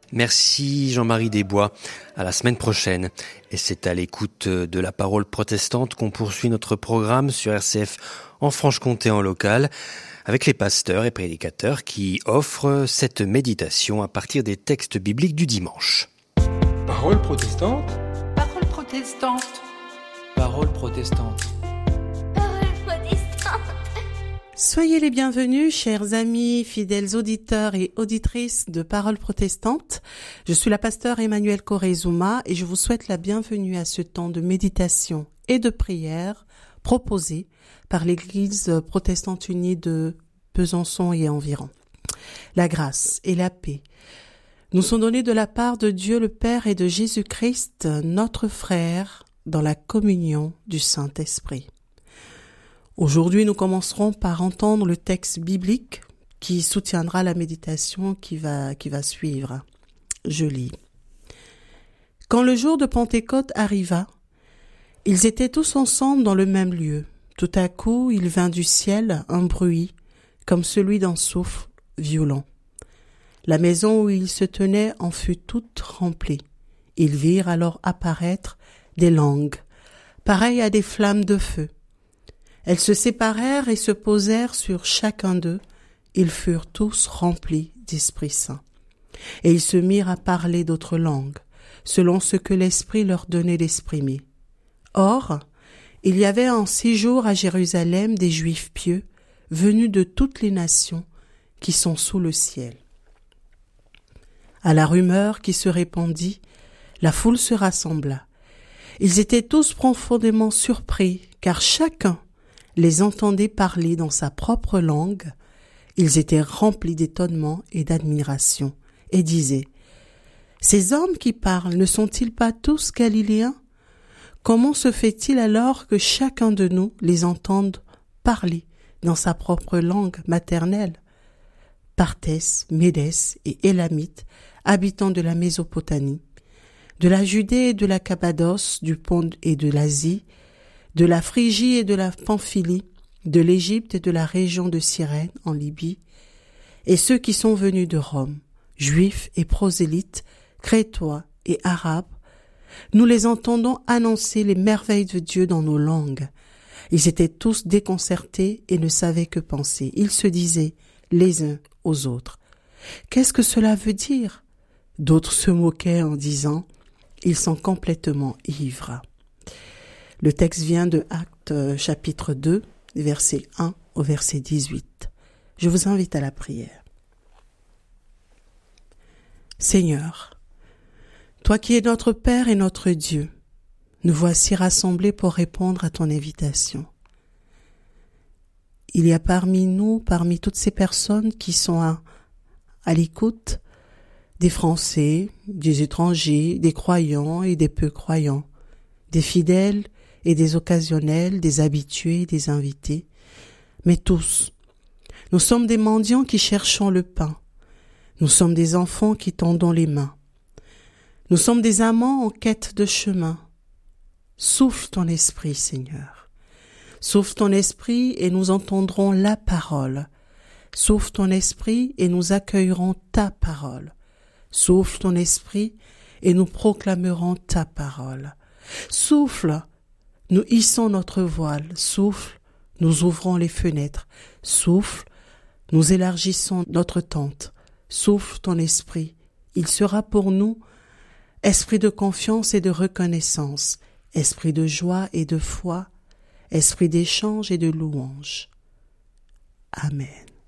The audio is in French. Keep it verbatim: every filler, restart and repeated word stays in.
Merci Jean-Marie Desbois. À la semaine prochaine. Et c'est à l'écoute de la parole protestante qu'on poursuit notre programme sur R C F en Franche-Comté en local, avec les pasteurs et prédicateurs qui offrent cette méditation à partir des textes bibliques du dimanche. Parole protestante. Parole protestante. Parole protestante. Soyez les bienvenus, chers amis, fidèles auditeurs et auditrices de Parole protestante. Je suis la pasteure Emmanuelle Corezuma et je vous souhaite la bienvenue à ce temps de méditation et de prière proposé par l'Église protestante unie de Besançon et environ. La grâce et la paix nous sont données de la part de Dieu le Père et de Jésus-Christ, notre frère, dans la communion du Saint-Esprit. Aujourd'hui, nous commencerons par entendre le texte biblique qui soutiendra la méditation qui va, qui va suivre. Je lis. Quand le jour de Pentecôte arriva, ils étaient tous ensemble dans le même lieu. Tout à coup, il vint du ciel un bruit, comme celui d'un souffle violent. La maison où ils se tenaient en fut toute remplie. Ils virent alors apparaître des langues, pareilles à des flammes de feu. Elles se séparèrent et se posèrent sur chacun d'eux. Ils furent tous remplis d'Esprit Saint. Et ils se mirent à parler d'autres langues, selon ce que l'Esprit leur donnait d'exprimer. Or, il y avait en séjour à Jérusalem des Juifs pieux, venus de toutes les nations qui sont sous le ciel. À la rumeur qui se répandit, la foule se rassembla. Ils étaient tous profondément surpris, car chacun les entendait parler dans sa propre langue. Ils étaient remplis d'étonnement et d'admiration, et disaient « Ces hommes qui parlent ne sont-ils pas tous galiléens ? Comment se fait-il alors que chacun de nous les entende parler dans sa propre langue maternelle ?» Parthès, Médès et Élamites, habitants de la Mésopotamie, de la Judée et de la Cappadoce, du Pont et de l'Asie, de la Phrygie et de la Pamphylie, de l'Égypte et de la région de Cyrène en Libye, et ceux qui sont venus de Rome, juifs et prosélytes, crétois et arabes, nous les entendons annoncer les merveilles de Dieu dans nos langues. Ils étaient tous déconcertés et ne savaient que penser. Ils se disaient les uns aux autres « Qu'est-ce que cela veut dire ?» D'autres se moquaient en disant « Ils sont complètement ivres ». Le texte vient de Actes chapitre deux, verset un au verset dix-huit. Je vous invite à la prière. Seigneur, toi qui es notre Père et notre Dieu, nous voici rassemblés pour répondre à ton invitation. Il y a parmi nous, parmi toutes ces personnes qui sont à, à l'écoute, des Français, des étrangers, des croyants et des peu croyants, des fidèles et des occasionnels, des habitués et des invités, mais tous. Nous sommes des mendiants qui cherchons le pain. Nous sommes des enfants qui tendons les mains. Nous sommes des amants en quête de chemin. Souffle ton esprit, Seigneur. Souffle ton esprit et nous entendrons la parole. Souffle ton esprit et nous accueillerons ta parole. Souffle ton esprit et nous proclamerons ta parole. Souffle, nous hissons notre voile. Souffle, nous ouvrons les fenêtres. Souffle, nous élargissons notre tente. Souffle ton esprit, il sera pour nous esprit de confiance et de reconnaissance, esprit de joie et de foi, esprit d'échange et de louange. Amen.